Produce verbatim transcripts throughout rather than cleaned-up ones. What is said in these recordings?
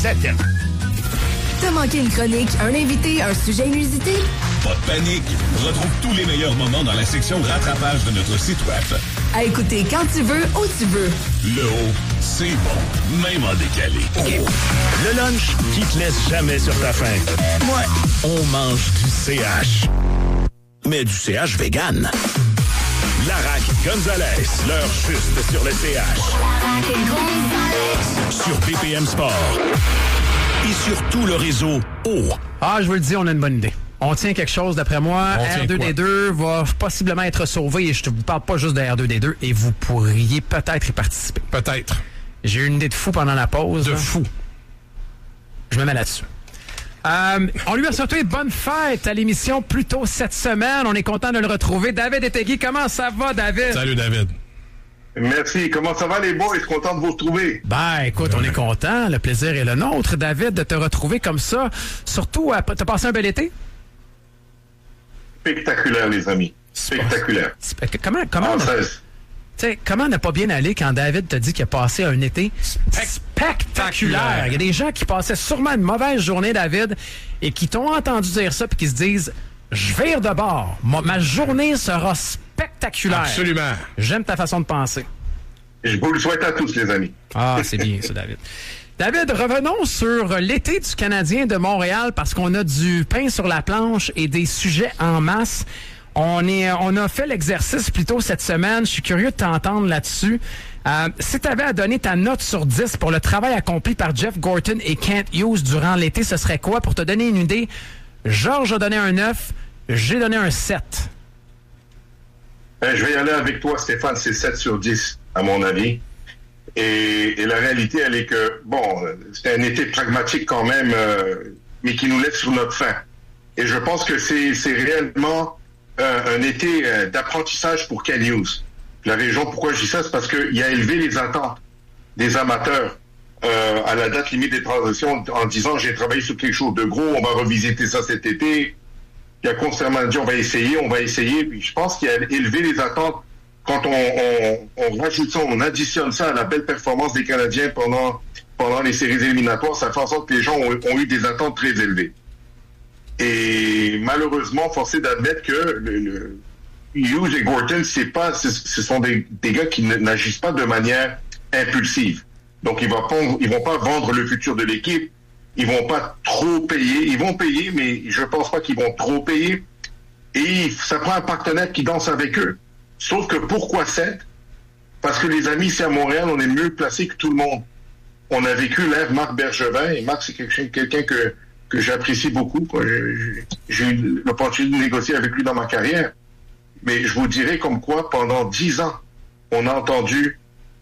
athlètes. T'as manqué une chronique, un invité, un sujet inusité? Pas de panique. Retrouve tous les meilleurs moments dans la section rattrapage de notre site web. À écouter quand tu veux, où tu veux. Le haut, c'est bon, même en décalé. Okay. Le lunch qui te laisse jamais sur ta faim. Ouais, on mange du C H. Mais du C H vegan. Larac Gonzalez, l'heure juste sur le C H. Sur B P M Sport. Et sur tout le réseau O. Ah, je vous le dis, on a une bonne idée. On tient quelque chose, d'après moi. R deux D deux va possiblement être sauvé. Et je ne vous parle pas juste de R deux D deux. Et vous pourriez peut-être y participer. Peut-être. J'ai eu une idée de fou pendant la pause. De là. fou. Je me mets là-dessus. Euh, on lui a souhaité bonne fête à l'émission plus tôt cette semaine. On est content de le retrouver. David Etegui, comment ça va, David? Salut, David. Merci. Comment ça va, les boys? Je suis content de vous retrouver. Ben, écoute, on est content. Le plaisir est le nôtre, David, de te retrouver comme ça. Surtout, t'as passé un bel été? Spectaculaire, les amis. Spectaculaire. Spect- comment, comment, En ne, seize. comment ne pas bien aller quand David te dit qu'il a passé un été spectaculaire? Il y a des gens qui passaient sûrement une mauvaise journée, David, et qui t'ont entendu dire ça puis qui se disent « Je vire de bord. Ma, ma journée sera spectaculaire. » Absolument. J'aime ta façon de penser. Je vous le souhaite à tous, les amis. Ah, c'est bien ça, David. David, revenons sur l'été du Canadien de Montréal parce qu'on a du pain sur la planche et des sujets en masse. On, est, on a fait l'exercice plus tôt cette semaine. Je suis curieux de t'entendre là-dessus. Euh, si tu avais à donner ta note sur dix pour le travail accompli par Jeff Gorton et Kent Hughes durant l'été, ce serait quoi? Pour te donner une idée, Georges a donné un neuf, j'ai donné un sept. Ben, je vais y aller avec toi, Stéphane. C'est sept sur dix, à mon avis. Et, et la réalité, elle est que, bon, c'est un été pragmatique quand même, euh, mais qui nous laisse sur notre faim. Et je pense que c'est, c'est réellement euh, un été euh, d'apprentissage pour Kent Hughes. La raison pourquoi je dis ça, c'est parce qu'il a élevé les attentes des amateurs euh, à la date limite des transactions en disant « j'ai travaillé sur quelque chose de gros, on va revisiter ça cet été ». Il a constamment dit « on va essayer, on va essayer ». Puis je pense qu'il a élevé les attentes. Quand on, on, on rajoute ça, on additionne ça à la belle performance des Canadiens pendant, pendant les séries éliminatoires, ça fait en sorte que les gens ont, ont eu des attentes très élevées. Et malheureusement, forcé d'admettre que le, le Hughes et Gorton, c'est pas, ce, ce sont des, des gars qui n'agissent pas de manière impulsive. Donc, ils vont pas, ils vont pas vendre le futur de l'équipe. Ils vont pas trop payer. Ils vont payer, mais je pense pas qu'ils vont trop payer. Et ça prend un partenaire qui danse avec eux. Sauf que pourquoi sept? Parce que les amis ici à Montréal, on est mieux placés que tout le monde. On a vécu l'ère Marc Bergevin, et Marc, c'est quelqu'un que, que j'apprécie beaucoup. Quoi. J'ai, j'ai eu l'opportunité de négocier avec lui dans ma carrière. Mais je vous dirais comme quoi, pendant dix ans, on a entendu,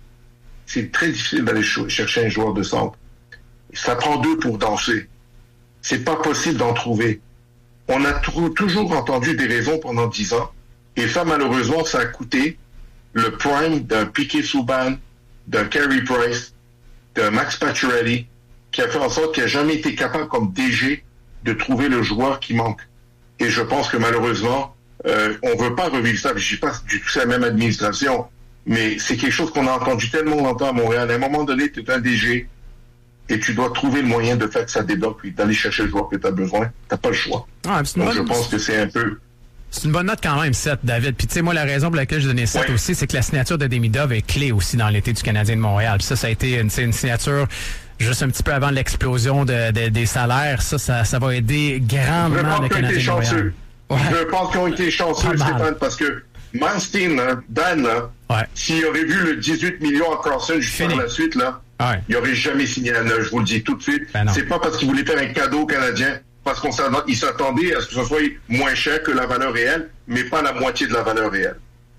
c'est très difficile d'aller chercher un joueur de centre. Ça prend deux pour danser. C'est pas possible d'en trouver. On a t- toujours entendu des raisons pendant dix ans. Et ça, malheureusement, ça a coûté le prime d'un Piquet Souban, d'un Carey Price, d'un Max Pacioretty, qui a fait en sorte qu'il n'a jamais été capable, comme D G, de trouver le joueur qui manque. Et je pense que malheureusement, euh, on ne veut pas revivre ça. Je ne dis pas du tout c'est la même administration, mais c'est quelque chose qu'on a entendu tellement longtemps à Montréal. À un moment donné, tu es un D G et tu dois trouver le moyen de faire que ça débloque puis d'aller chercher le joueur que tu as besoin. Tu n'as pas le choix. Ah, Donc, bonne... je pense que c'est un peu... C'est une bonne note quand même, sept, David. Puis tu sais, moi, la raison pour laquelle j'ai donné sept ouais. aussi, c'est que la signature de Demidov est clé aussi dans l'été du Canadien de Montréal. Puis ça, ça a été une, une signature juste un petit peu avant l'explosion de, de, des salaires. Ça, ça, ça va aider grandement le Canadien de Montréal. Ouais. Je pense qu'ils ont été chanceux, Stéphane, parce que Manstein, hein, Dan, là, ouais. s'il aurait vu le dix-huit millions à Carlson juste par la suite, là, ouais. il n'aurait jamais signé à neuf, je vous le dis tout de suite. Ben c'est pas parce qu'il voulait faire un cadeau au Canadien, parce qu'on s'attendait, s'attendait à ce que ce soit moins cher que la valeur réelle, mais pas la moitié de la valeur réelle.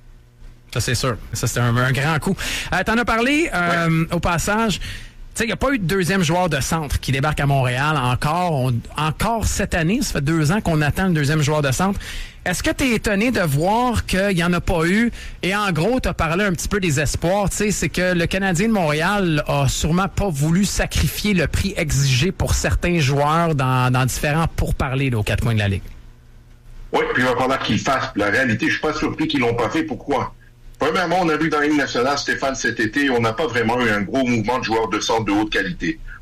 Ça, c'est sûr. Ça, c'était un, un grand coup. Euh, t'en as parlé euh, ouais. au passage. Il n'y a pas eu de deuxième joueur de centre qui débarque à Montréal encore. On, encore cette année, ça fait deux ans qu'on attend le deuxième joueur de centre. Est-ce que tu es étonné de voir qu'il n'y en a pas eu? Et en gros, tu as parlé un petit peu des espoirs. C'est que le Canadien de Montréal a sûrement pas voulu sacrifier le prix exigé pour certains joueurs dans, dans différents pourparlers là, aux quatre coins de la Ligue. Oui, puis il va falloir qu'ils fassent. La réalité, je ne suis pas surpris qu'ils ne l'ont pas fait. Pourquoi? Premièrement, on a vu dans la Ligue nationale, Stéphane, cet été, on n'a pas vraiment eu un gros mouvement de joueurs de centre de haute qualité.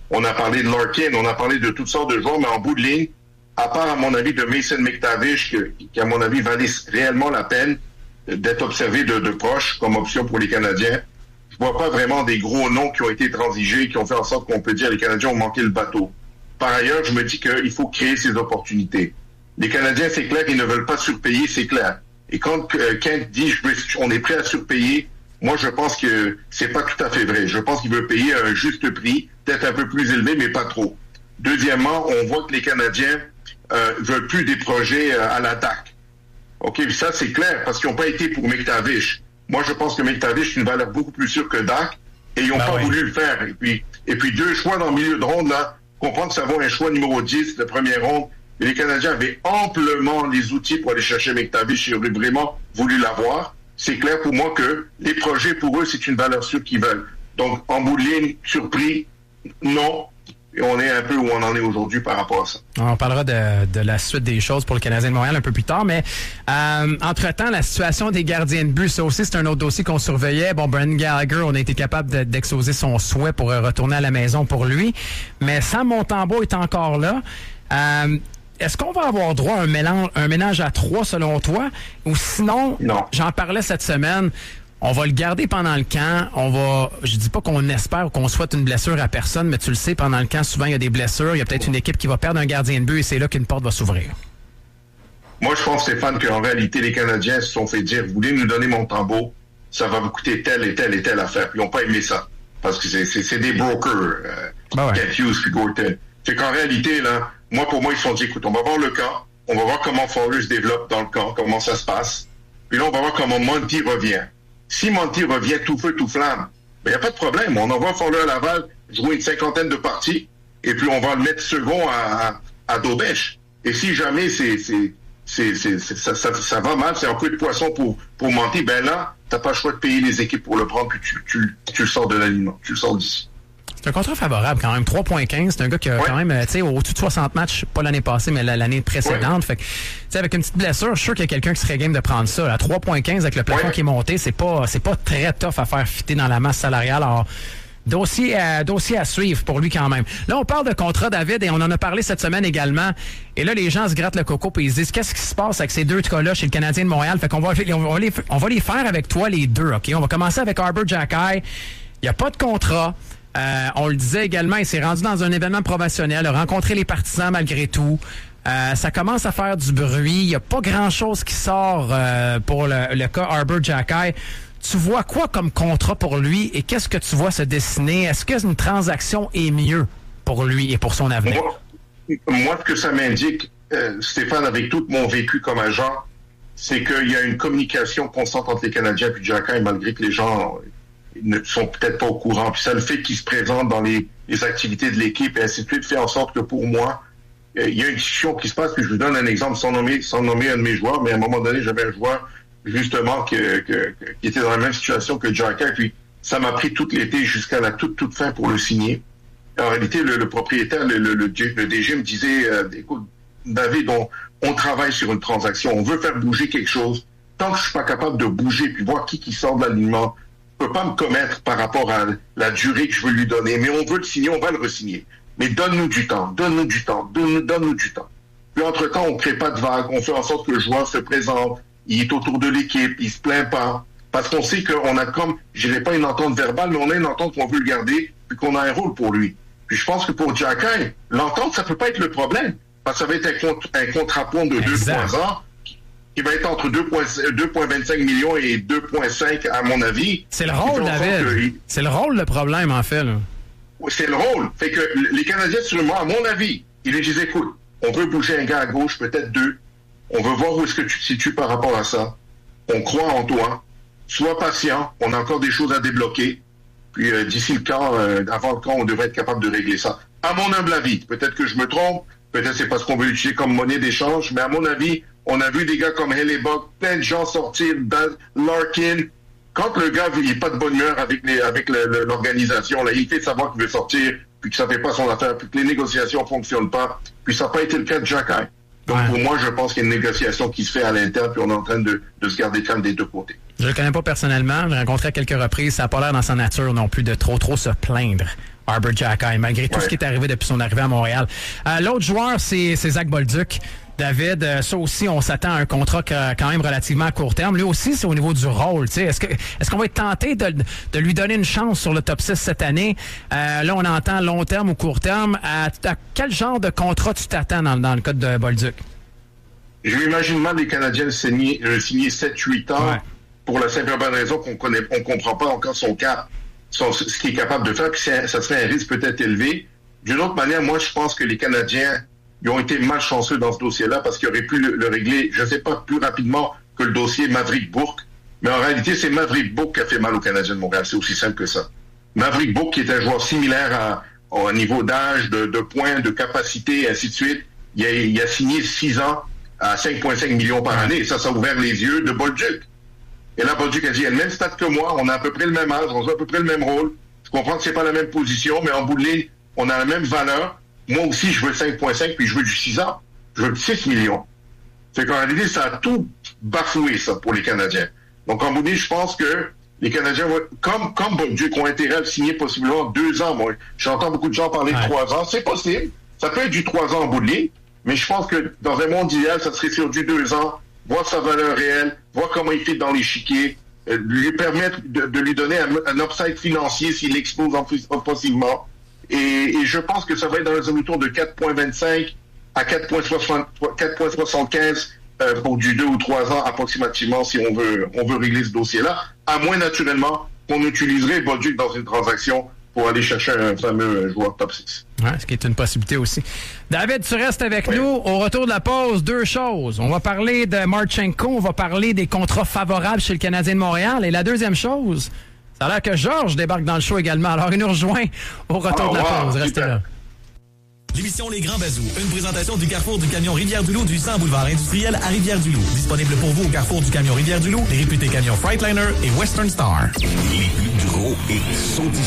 On a parlé de Larkin, on a parlé de toutes sortes de joueurs, mais en bout de ligne, à part, à mon avis, de Mason McTavish, qui, qui à mon avis, valait réellement la peine d'être observé de, de proche comme option pour les Canadiens. Je vois pas vraiment des gros noms qui ont été transigés, qui ont fait en sorte qu'on peut dire les Canadiens ont manqué le bateau. Par ailleurs, je me dis qu'il faut créer ces opportunités. Les Canadiens, c'est clair qu'ils ne veulent pas surpayer, c'est clair. Et quand euh, Kent dit on est prêt à surpayer, moi je pense que c'est pas tout à fait vrai. Je pense qu'il veut payer un juste prix, peut-être un peu plus élevé, mais pas trop. Deuxièmement, on voit que les Canadiens euh, veulent plus des projets euh, à l'attaque. OK, ça c'est clair, parce qu'ils n'ont pas été pour McTavish. Moi, je pense que McTavish est une valeur beaucoup plus sûre que Dak, et ils n'ont ben pas oui. voulu le faire. Et puis, et puis deux choix dans le milieu de ronde, là, comprendre que ça vaut un choix numéro dix de première ronde, et les Canadiens avaient amplement les outils pour aller chercher McTavish, ils auraient vraiment voulu l'avoir. C'est clair pour moi que les projets, pour eux, c'est une valeur sûre qu'ils veulent. Donc, en bout de ligne, surpris, non. Et on est un peu où on en est aujourd'hui par rapport à ça. On parlera de, de la suite des choses pour le Canadien de Montréal un peu plus tard, mais euh, entre-temps, la situation des gardiens de but, ça aussi, c'est un autre dossier qu'on surveillait. Bon, Brendan Gallagher, on a été capable de, d'exaucer son souhait pour retourner à la maison pour lui, mais Sam Montembeault est encore là. Euh, Est-ce qu'on va avoir droit à un mélange, un ménage à trois selon toi? Ou sinon, non. J'en parlais cette semaine, on va le garder pendant le camp. On va, je dis pas qu'on espère ou qu'on souhaite une blessure à personne, mais tu le sais, pendant le camp, souvent il y a des blessures. Il y a peut-être une équipe qui va perdre un gardien de but et c'est là qu'une porte va s'ouvrir. Moi, je pense, Stéphane, qu'en réalité, les Canadiens se sont fait dire, vous voulez nous donner Montembeault, ça va vous coûter telle et telle et telle affaire. Puis ils n'ont pas aimé ça. Parce que c'est, c'est, c'est des brokers. Euh, ben ouais. Kent Hughes puis Gorton. C'est qu'en réalité, là, moi, pour moi, ils se sont dit, écoute, on va voir le camp, on va voir comment Fowler se développe dans le camp, comment ça se passe. Puis là, on va voir comment Monty revient. Si Monty revient tout feu, tout flamme, ben, il n'y a pas de problème. On envoie Fowler à Laval jouer une cinquantaine de parties, et puis on va le mettre second à, à, à Dobèche. Et si jamais c'est, c'est, c'est, c'est, c'est ça, ça, ça va mal, c'est un coup de poisson pour, pour Monty, ben là, t'as pas le choix de payer les équipes pour le prendre, puis tu, tu, tu le sors de l'alignement, tu le sors d'ici. C'est un contrat favorable quand même. trois virgule quinze, c'est un gars qui a ouais. quand même, tu sais, au-dessus de soixante matchs, pas l'année passée, mais l'année précédente. Ouais. Fait que, tu sais, avec une petite blessure, je suis sûr qu'il y a quelqu'un qui serait game de prendre ça. À trois virgule quinze, avec le plafond ouais. qui est monté, c'est pas, c'est pas très tough à faire fitter dans la masse salariale. Alors, dossier à, dossier à suivre pour lui quand même. Là, on parle de contrat, David, et on en a parlé cette semaine également. Et là, les gens se grattent le coco et ils se disent, qu'est-ce qui se passe avec ces deux cas-là chez le Canadien de Montréal? Fait qu'on va, on va les, on va les faire avec toi, les deux, OK? On va commencer avec Arber Xhekaj. Il n'y a pas de contrat. Euh, on le disait également, il s'est rendu dans un événement promotionnel, a rencontré les partisans malgré tout. Euh, ça commence à faire du bruit. Il n'y a pas grand-chose qui sort euh, pour le, le cas Arber Xhekaj. Tu vois quoi comme contrat pour lui et qu'est-ce que tu vois se dessiner? Est-ce qu'une transaction est mieux pour lui et pour son avenir? Moi, moi ce que ça m'indique, euh, Stéphane, avec tout mon vécu comme agent, c'est qu'il y a une communication constante entre les Canadiens et Xhekaj, malgré que les gens ne sont peut-être pas au courant. Puis ça, le fait qu'il se présente dans les, les activités de l'équipe et ainsi de suite, fait en sorte que pour moi, euh, il y a une discussion qui se passe. Puis je vous donne un exemple sans nommer, sans nommer un de mes joueurs, mais à un moment donné, j'avais un joueur justement que, que, que, qui était dans la même situation que Xhekaj. Puis ça m'a pris tout l'été jusqu'à la toute, toute fin pour le signer. En réalité, le, le propriétaire, le, le, le, le D G me disait, euh, écoute, David, on, on travaille sur une transaction. On veut faire bouger quelque chose. Tant que je suis pas capable de bouger puis voir qui qui sort de l'alignement, je peux pas me commettre par rapport à la durée que je veux lui donner, mais on veut le signer, on va le re-signer. Mais donne-nous du temps, donne-nous du temps, donne-nous, donne-nous du temps. Puis entre-temps, on crée pas de vague, on fait en sorte que le joueur se présente, il est autour de l'équipe, il se plaint pas. Parce qu'on sait qu'on a comme, je dirais pas une entente verbale, mais on a une entente qu'on veut le garder, puis qu'on a un rôle pour lui. Puis je pense que pour Xhekaj, l'entente, ça peut pas être le problème. Parce que ça va être un, compte, un contrat point de deux ans. Il va être entre deux virgule vingt-cinq millions et deux virgule cinq à mon avis. C'est le rôle, David. Il... C'est le rôle, le problème, en fait. Là. C'est le rôle. Fait que les Canadiens, sur moi, à mon avis, ils lui disent, écoute, on veut bouger un gars à gauche, peut-être deux. On veut voir où est-ce que tu te situes par rapport à ça. On croit en toi. Sois patient. On a encore des choses à débloquer. Puis euh, d'ici le camp, euh, avant le camp, on devrait être capable de régler ça. À mon humble avis, peut-être que je me trompe. Peut-être c'est parce qu'on veut l'utiliser comme monnaie d'échange. Mais à mon avis, on a vu des gars comme Hellebuyck, plein de gens sortir, Larkin. Quand le gars il n'est pas de bonne humeur avec, les, avec le, le, l'organisation, là, il fait savoir qu'il veut sortir, puis que ça ne fait pas son affaire, puis que les négociations ne fonctionnent pas. Puis ça n'a pas été le cas de Xhekaj. Donc ouais. Pour moi, je pense qu'il y a une négociation qui se fait à l'interne, puis on est en train de, de se garder calme des deux côtés. Je le connais pas personnellement, je l'ai rencontré à quelques reprises, ça n'a pas l'air dans sa nature non plus de trop trop se plaindre Arber Xhekaj, malgré tout ouais. ce qui est arrivé depuis son arrivée à Montréal. Euh, l'autre joueur, c'est, c'est Zach Bolduc. David, euh, ça aussi, on s'attend à un contrat que, quand même relativement à court terme. Lui aussi, c'est au niveau du rôle. T'sais. Est-ce que est-ce qu'on va être tenté de, de lui donner une chance sur le top six cette année? Euh, là, on entend long terme ou court terme. À, à quel genre de contrat tu t'attends dans, dans le cas de Bolduc? Je m'imagine mal les Canadiens signer, euh, signer sept huit ans ouais. pour la simple bonne raison qu'on connaît, on comprend pas encore son cap, son, ce qu'il est capable de faire, puis ça serait un risque peut-être élevé. D'une autre manière, moi, je pense que les Canadiens ils ont été malchanceux dans ce dossier-là parce qu'ils auraient pu le, le régler, je ne sais pas, plus rapidement que le dossier Maverick Bourque. Mais en réalité, c'est Maverick Bourque qui a fait mal aux Canadiens de Montréal. C'est aussi simple que ça. Maverick Bourque, qui est un joueur similaire à, au niveau d'âge, de, de points, de capacité, et ainsi de suite, il a, il a signé six ans à cinq virgule cinq millions par année. Et ça, ça a ouvert les yeux de Bolduc. Et là, Bolduc a dit, elle a le même stade que moi, on a à peu près le même âge, on joue à peu près le même rôle. Je comprends que c'est pas la même position, mais en bout de ligne, on a la même valeur. Moi aussi, je veux cinq virgule cinq, puis je veux du six ans. Je veux six millions. C'est qu'en réalité, ça a tout bafoué, ça, pour les Canadiens. Donc, en bout de ligne, je pense que les Canadiens, comme, comme Bolduc, ont intérêt à le signer possiblement deux ans. Moi, j'entends beaucoup de gens parler de trois ans. C'est possible. Ça peut être du trois ans en bout de ligne. Mais je pense que dans un monde idéal, ça serait sur du deux ans, voir sa valeur réelle, voir comment il fait dans l'échiquier, euh, lui permettre de, de lui donner un, un upside financier s'il explose offensivement. Et, et je pense que ça va être dans les alentours de quatre virgule vingt-cinq à quatre virgule soixante-quinze euh, pour du deux ou trois ans approximativement si on veut on veut régler ce dossier-là, à moins naturellement qu'on utiliserait Bolduc dans une transaction pour aller chercher un fameux joueur top six. Ouais, ce qui est une possibilité aussi. David, tu restes avec oui. nous. Au retour de la pause, deux choses. On va parler de Marchenko, on va parler des contrats favorables chez le Canadien de Montréal. Et la deuxième chose, ça a l'air que Georges débarque dans le show également. Alors, il nous rejoint au retour oh, de la pause. Wow, Restez là. L'émission Les Grands Bazous, une présentation du Carrefour du Camion Rivière-du-Loup du cent boulevard industriel à Rivière-du-Loup. Disponible pour vous au Carrefour du Camion Rivière-du-Loup, les réputés camions Freightliner et Western Star. Les plus gros et sautisses.